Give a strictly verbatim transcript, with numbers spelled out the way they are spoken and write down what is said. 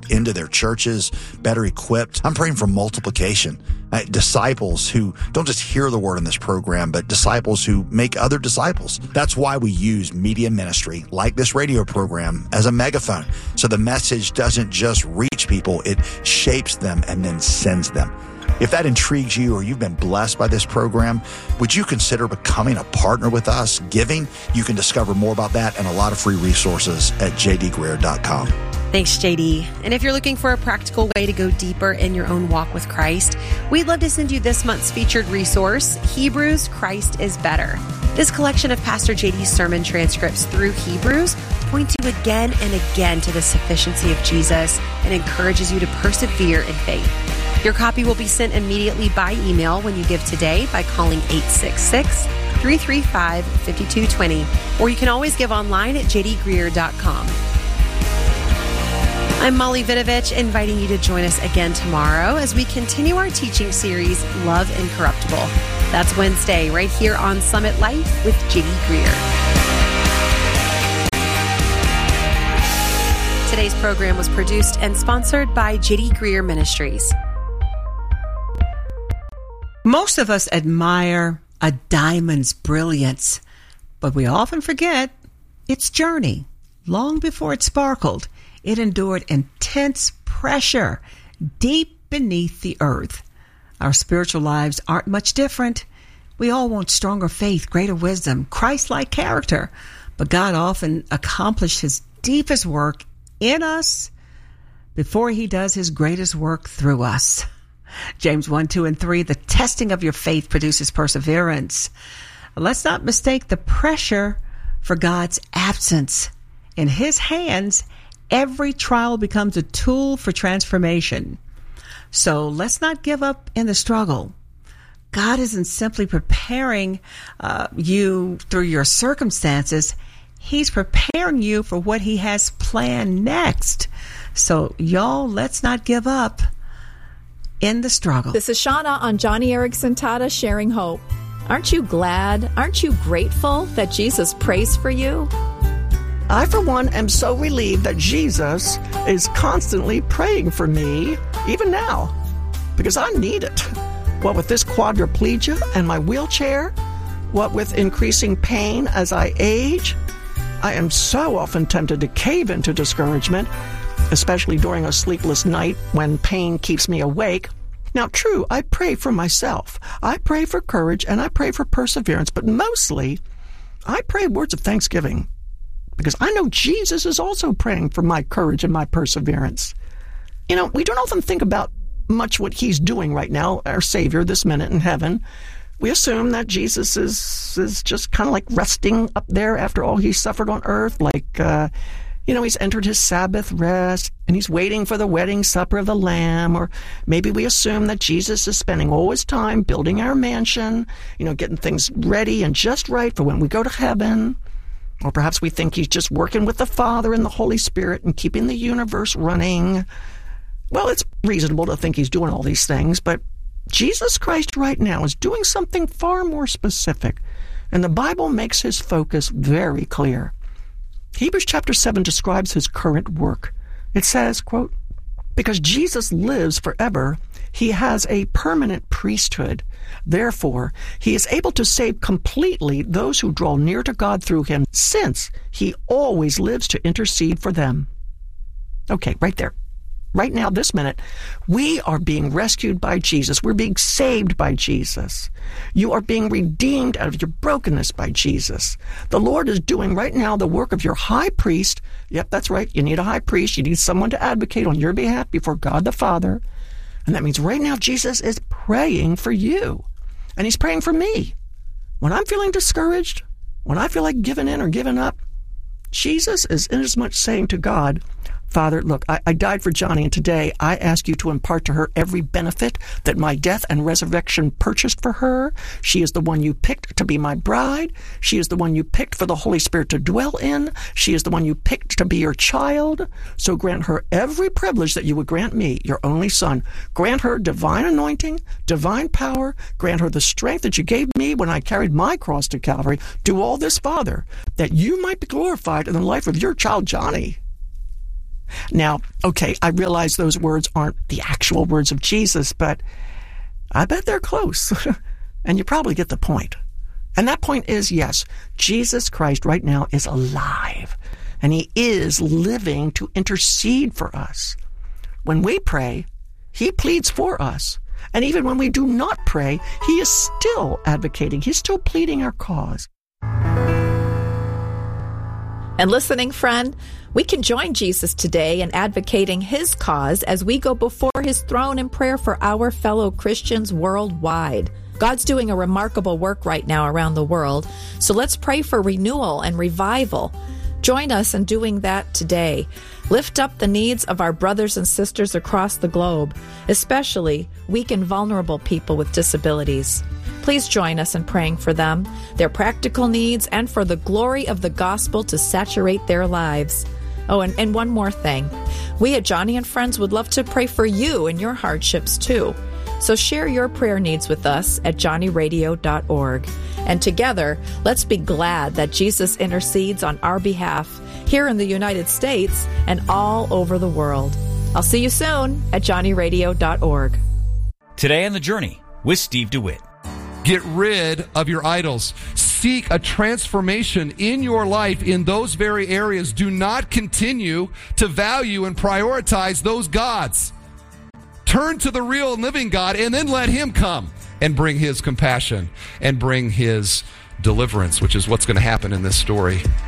into their churches, better equipped. I'm praying for multiplication. Uh, disciples who don't just hear the word in this program, but disciples who make other disciples. That's why we use media ministry like this radio program as a megaphone. So the message doesn't just reach people, it shapes them and then sends them. If that intrigues you or you've been blessed by this program, would you consider becoming a partner with us, giving? You can discover more about that and a lot of free resources at j d greer dot com. Thanks, J D. And if you're looking for a practical way to go deeper in your own walk with Christ, we'd love to send you this month's featured resource, Hebrews, Christ is Better. This collection of Pastor J D's sermon transcripts through Hebrews points you again and again to the sufficiency of Jesus and encourages you to persevere in faith. Your copy will be sent immediately by email when you give today by calling eight six six, three three five, five two two zero, or you can always give online at j d greer dot com. I'm Molly Vidovich, inviting you to join us again tomorrow as we continue our teaching series, Love Incorruptible. That's Wednesday, right here on Summit Life with J D Greer. Today's program was produced and sponsored by J D Greer Ministries. Most of us admire a diamond's brilliance, but we often forget its journey. Long before it sparkled, it endured intense pressure deep beneath the earth. Our spiritual lives aren't much different. We all want stronger faith, greater wisdom, Christ-like character, but God often accomplishes his deepest work in us before he does his greatest work through us. James one, two, and three, the testing of your faith produces perseverance. Let's not mistake the pressure for God's absence. In his hands, every trial becomes a tool for transformation. So let's not give up in the struggle. God isn't simply preparing uh, you through your circumstances. He's preparing you for what he has planned next. So y'all, let's not give up in the struggle. This is Shauna on Johnny Erickson Tata Sharing Hope. Aren't you glad? Aren't you grateful that Jesus prays for you? I, for one, am so relieved that Jesus is constantly praying for me, even now, because I need it. What with this quadriplegia and my wheelchair, what with increasing pain as I age, I am so often tempted to cave into discouragement, especially during a sleepless night when pain keeps me awake. Now, true, I pray for myself. I pray for courage and I pray for perseverance, but mostly I pray words of thanksgiving because I know Jesus is also praying for my courage and my perseverance. You know, we don't often think about much what he's doing right now, our Savior, this minute in heaven. We assume that Jesus is is just kind of like resting up there after all he suffered on earth, like, uh, you know, he's entered his Sabbath rest, and he's waiting for the wedding supper of the Lamb. Or maybe we assume that Jesus is spending all his time building our mansion, you know, getting things ready and just right for when we go to heaven. Or perhaps we think he's just working with the Father and the Holy Spirit and keeping the universe running. Well, it's reasonable to think he's doing all these things, but Jesus Christ right now is doing something far more specific, and the Bible makes his focus very clear. Hebrews chapter seven describes his current work. It says, quote, "Because Jesus lives forever, he has a permanent priesthood. Therefore, he is able to save completely those who draw near to God through him, since he always lives to intercede for them." Okay, right there. Right now, this minute, we are being rescued by Jesus. We're being saved by Jesus. You are being redeemed out of your brokenness by Jesus. The Lord is doing right now the work of your high priest. Yep, that's right. You need a high priest. You need someone to advocate on your behalf before God the Father. And that means right now Jesus is praying for you. And he's praying for me. When I'm feeling discouraged, when I feel like giving in or giving up, Jesus is inasmuch saying to God, "Father, look, I, I died for Johnny, and today I ask you to impart to her every benefit that my death and resurrection purchased for her. She is the one you picked to be my bride. She is the one you picked for the Holy Spirit to dwell in. She is the one you picked to be your child. So grant her every privilege that you would grant me, your only son. Grant her divine anointing, divine power. Grant her the strength that you gave me when I carried my cross to Calvary. Do all this, Father, that you might be glorified in the life of your child, Johnny." Now, okay, I realize those words aren't the actual words of Jesus, but I bet they're close. And you probably get the point. And that point is, yes, Jesus Christ right now is alive. And he is living to intercede for us. When we pray, he pleads for us. And even when we do not pray, he is still advocating. He's still pleading our cause. And listening friend, we can join Jesus today in advocating his cause as we go before his throne in prayer for our fellow Christians worldwide. God's doing a remarkable work right now around the world, so let's pray for renewal and revival. Join us in doing that today. Lift up the needs of our brothers and sisters across the globe, especially weak and vulnerable people with disabilities. Please join us in praying for them, their practical needs, and for the glory of the gospel to saturate their lives. Oh, and, and one more thing. We at Johnny and Friends would love to pray for you and your hardships too. So share your prayer needs with us at johnny radio dot org. And together, let's be glad that Jesus intercedes on our behalf here in the United States and all over the world. I'll see you soon at johnny radio dot org. Today on The Journey with Steve DeWitt. Get rid of your idols. Seek a transformation in your life in those very areas. Do not continue to value and prioritize those gods. Turn to the real and living God, and then let him come and bring his compassion and bring his deliverance, which is what's going to happen in this story.